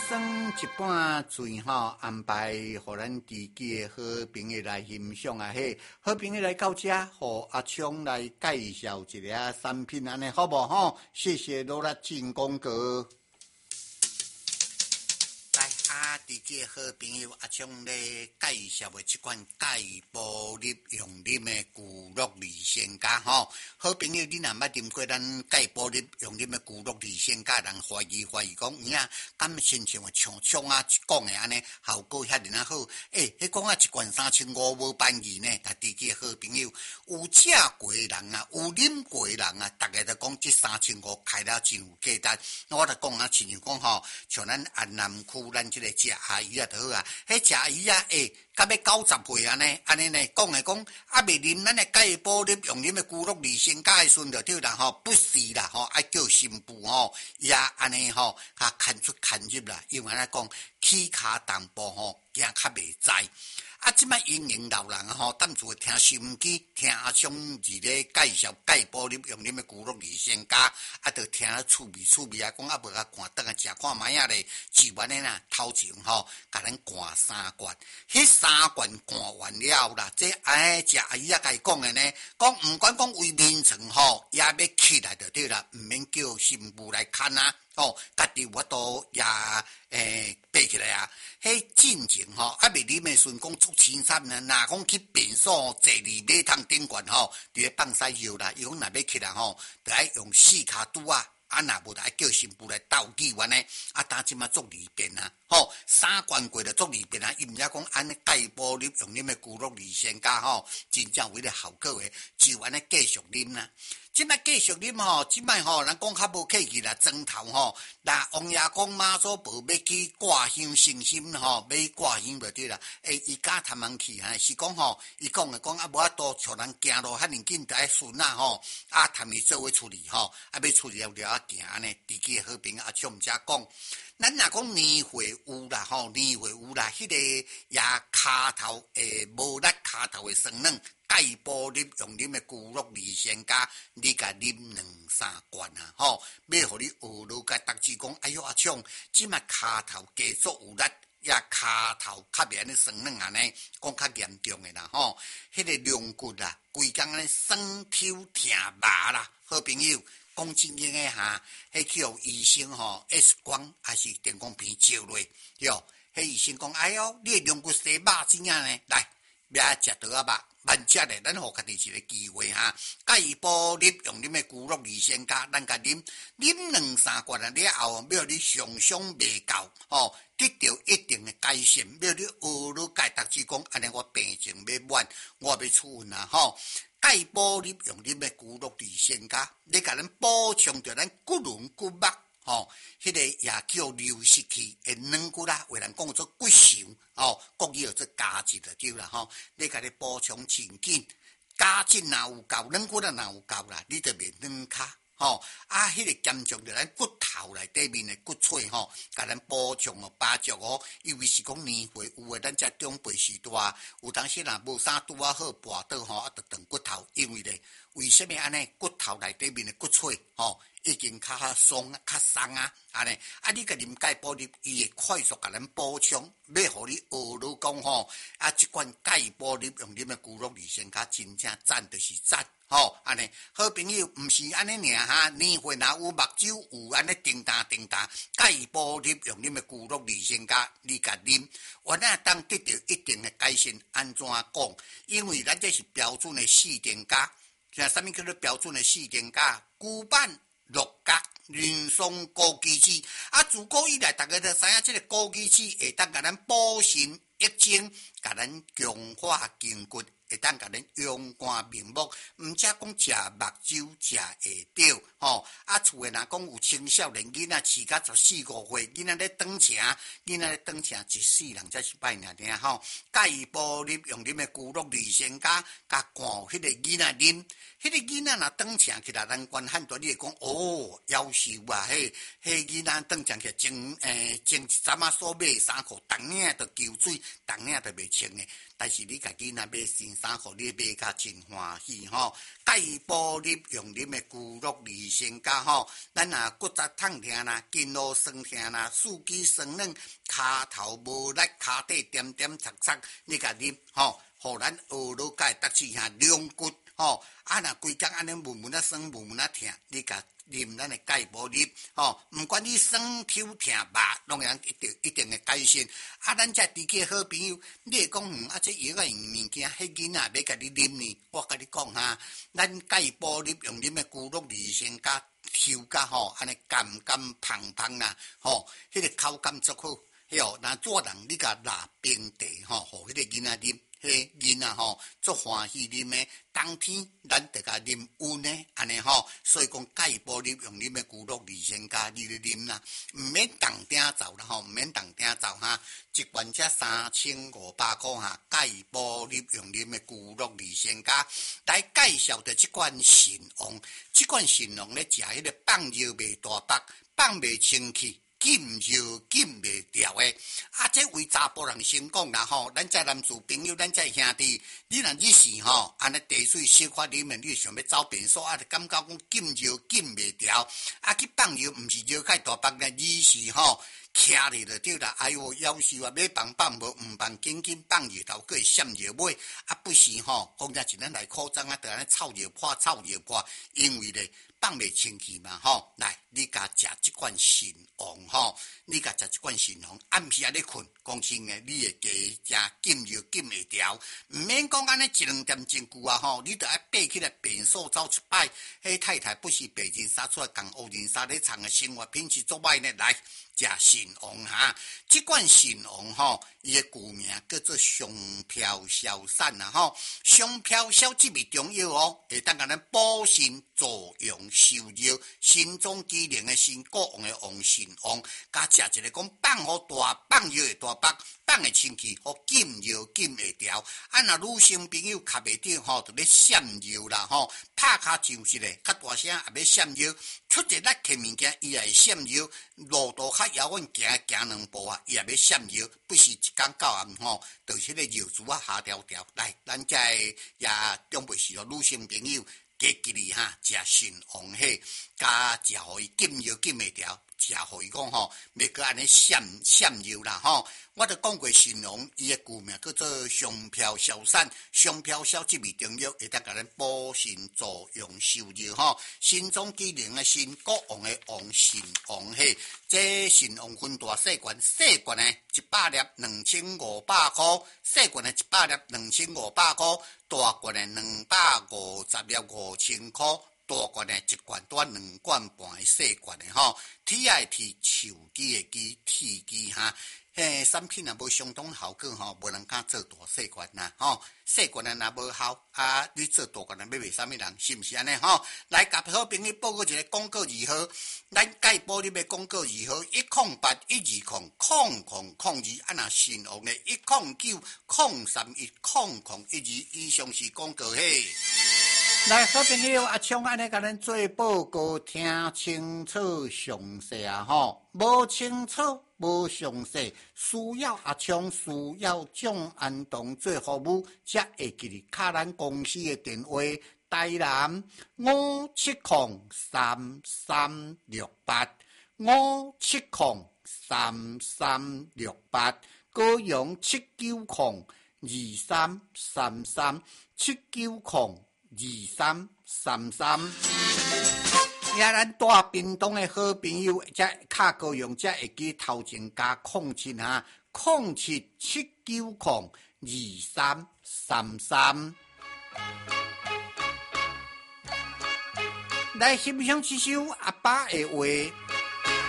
算一半钱安排互咱自己的好朋友来欣赏啊！好朋友来到这，互阿昌来介绍一个产品，安尼好无谢谢罗拉进广告。来自己的好朋友阿昌咧介绍的这款钙玻璃用啉的骨肉离仙咖好朋友，你若捌啉过咱钙玻璃用啉的骨肉离仙咖，人怀疑讲，敢亲像像讲的安尼效果遐尔好？迄讲一罐3500无便宜呢。但自己的好朋友有食过的人啊，有啉过的人啊，大家都讲这3500开了真有价值。我就讲亲像讲像咱安南区咱这个食阿姨啊，就好啊。迄食阿姨啊，到要90岁安尼呢，讲未啉咱的钙玻璃用啉的骨肉离仙咖的时阵就对啦不是啦爱叫新妇也安尼较看出看入啦，因为咱讲起骹淡薄惊较袂知。即摆英英老人等住听收音机，听阿兄伫咧介绍钙玻璃用啉的骨肉离仙咖，就听了趣味啊，讲无甲看倒来食看卖啊咧，自然的啦，头前甲咱灌3罐，迄3罐灌完了啦，这食阿姨甲伊讲的呢，讲毋管讲为眠床也要起来就对啦，毋免叫新妇来看啊。家己我都也爬起来啊！迄进前未啉的时阵讲出青山呢，若讲去便所坐伫马桶顶悬伫咧放屎尿啦，伊讲若要起来就爱用4骹拄啊，若无就爱叫新妇来斗气完呢。当即马足利便啊，3罐过就足利便啊！伊毋则讲安尼钙玻璃用啉的骨肉离仙咖真正有迄个效果的，就安尼继续啉啦。即摆继续啉即摆人讲较无客气啦，砖头那王爷公妈祖婆要去挂香诚心要挂香就对啦。伊假探人去是讲伊讲的讲无法度像人行路遐尼紧，就爱顺探伊做伙处理要处理了行安尼。自己的好朋友阿昌毋则讲，咱若讲年岁有啦迄个也骹头无力骹头的酸软。钙玻璃用啉的骨肉离仙咖，你甲啉2-3罐啊！要互你学落甲达志讲，哎哟阿昌，即摆骹头加足有力，也骹头较袂安尼酸软安尼，讲较严重的啦迄个龙骨啦，规工安尼酸抽疼麻啦，好朋友。讲真经的迄去互医生X 光还是电光片照落哟，迄医生讲，哎哟，你的龙骨西肉怎样呢？来，要食倒肉。慢食咧，咱互家己一个机会钙玻璃用啉的骨肉离仙咖，咱甲啉2-3罐了后，要你上袂够得到一定的改善，要你学落解达志讲，安尼我病情要满，我要出运啊钙玻璃用啉的骨肉离仙咖，你甲咱补充着咱骨轮骨肉。迄个也叫流失去的软骨啦，有人讲做骨髓国语叫做胶质就对啦你甲你补充真紧，胶质若有够，软骨若有够啦，你就袂软骹迄个严重着咱骨头内底面的骨髓甲咱补充把足因为是讲年岁有诶，咱遮长辈时代有当时若无啥拄好跋倒就断骨头，因为咧为什么安尼骨头内底面的骨髓已经较松啊安尼你甲啉钙玻璃，伊会快速甲咱补充，要互你学落讲即款钙玻璃用啉的骨肉离仙咖真正赞就是赞安尼好朋友毋是安尼尔年岁若有目睭有安尼叮当钙玻璃用啉的骨肉离仙咖，你甲啉，原来当得到一定的改善。安怎讲？因为咱这是标准的四点咖，像啥物叫做标准的四点咖？骨板六角、人松、枸杞子自古以来，大家都知影，这个枸杞子会当甲咱补肾益精，甲咱强化筋骨，会当甲咱勇冠面目。毋则讲食目睭食会着厝诶，若讲有青少年囡仔饲到14-15岁，囡仔咧长一世人才是拜尔钙玻璃用啉诶骨肉离仙咖，甲灌迄个囡仔啉。迄个囡仔若长成起来，人关汉大，你会讲夭寿啊！迄囡仔长成起来，前一阵所买衫裤，逐领着吸水，逐领着袂穿诶。但是你甲囡仔买新衫，互你买甲真欢喜吼。介保你用啉的骨肉离心甲吼，咱若骨质痛痛啦，筋络酸痛啦，四肢酸软，骹头无力，骹底点点擦擦，你甲啉吼，互咱学老界得志下两骨吼。啊，若规工安尼闷闷啊酸，闷闷啊痛，你甲啉咱的钙保啉吼，毋管你酸抽痛肉，拢会一定会改善。啊，咱遮伫个好朋友，你会讲啊，这药啊用物件，迄囡仔要甲你啉呢？我甲你讲哈，咱钙保啉用啉的骨肉离心甲抽甲吼，安尼甘芳芳啦，吼，迄个口感足好。哟，那做人你甲拿冰茶吼，互迄个囡仔啉。迄囡仔吼足欢喜啉的，冬天咱得甲啉温的安尼吼，所以讲钙保啉用啉的骨肉离心加你咧啉啦，毋免动鼎走啦吼，毋免动鼎走哈，一罐才3500块哈，钙保啉用啉的骨肉离心加来介绍的这款神王，这款神王咧食迄个放药袂大腹，放袂清气。禁就禁袂掉诶，啊！这为查甫人先讲啦吼，咱这男子朋友，咱这兄弟，你若日时吼，安尼地水小可里面，你想要走便所，啊，就感觉讲禁就禁袂掉，啊，去放药，毋是药太大腹咧，日时吼。徛咧就对啦，哎哟，夭寿啊，要放无，毋放紧放日头，佫会闪药尾，啊，不是吼，讲真一咱来扩张啊，就安尼臭药破，因为咧放袂清气嘛吼，来，你甲食即款神王吼，你甲食即款神王，暗时啊咧困，讲真诶，你会加食禁药禁会调，毋免讲安尼一两点真久啊吼，你着爱爬起来便所走一摆，迄太太不是白人杀出来共黑人杀咧藏诶生活品质足歹呢，来。食神王哈，这款神王吼，伊个旧名叫做上飘消散啊吼，上飘消这味中药哦，会当甲咱补肾助阳修肉，心中机能的心，国王的王神王，加食一个讲放好大，放药会大腹，放的清气，互禁药禁会调。啊，若女性朋友卡袂着吼，就咧闪药啦吼，拍卡就是咧，较大声也要闪药，出一力摕物件，伊也会闪药，路途较遥远，行两步啊，伊也要闪药，不是一天到暗吼，就是迄个药珠啊下条条。来，咱遮也中辈时女性朋友加吉利哈，食神王迄，加食互伊禁药禁袂调，食互伊讲吼，袂搁安尼闪药啦吼。我著讲过神王，伊个旧名叫做上飘消散，上飘消这味中药会当甲咱补肾助阳修肉吼，心中机能的心，国王的王神王迄，这神王分大细罐，细罐的100粒2500块，细罐的100粒2500块，大罐的250粒5000块。大罐的一罐多2罐半的细罐的吼，铁的铁，手机的机，铁机哈。产品若无相同效果吼，无人敢做大细罐呐吼，细罐的若无效啊，你做大罐的要卖啥物人？是毋是安尼吼？来，甲好朋友报告一个广告如何？咱钙保你要广告如何？108120002，啊那神王的109031001以上是广告嘿。来，好朋友阿昌安尼甲咱做报告，听清楚详细啊吼，无清楚无详细，需要阿昌，需要蒋安东做服务，才会记哩卡咱公司的电话，台南5703368，5703368，高雄7902333，7902333。也咱大屏东的好朋友，才卡高雄，才会记头前加07哈，0779023333。来欣赏这首阿爸的话。